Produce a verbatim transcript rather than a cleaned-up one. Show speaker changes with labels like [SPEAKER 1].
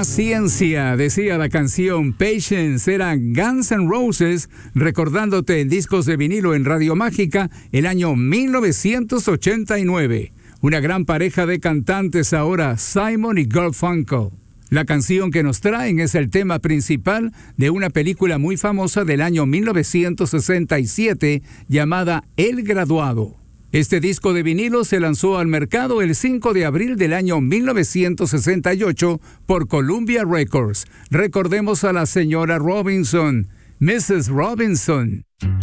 [SPEAKER 1] Paciencia, decía la canción. Patience era Guns N' Roses, recordándote en discos de vinilo en Radio Mágica el año mil novecientos ochenta y nueve. Una gran pareja de cantantes ahora, Simon y Garfunkel. La canción que nos traen es el tema principal de una película muy famosa del año mil novecientos sesenta y siete llamada El Graduado. Este disco de vinilo se lanzó al mercado el cinco de abril del año mil novecientos sesenta y ocho por Columbia Records. Recordemos a la señora Robinson, missus Robinson.